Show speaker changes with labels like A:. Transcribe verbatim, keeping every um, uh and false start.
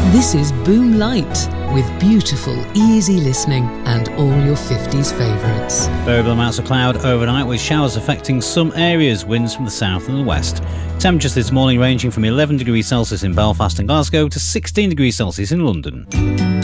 A: This is Boom Light, with beautiful, easy listening and all your fifties favourites.
B: Variable amounts of cloud overnight with showers affecting some areas, winds from the south and the west. Temperatures this morning ranging from eleven degrees Celsius in Belfast and Glasgow to sixteen degrees Celsius in London.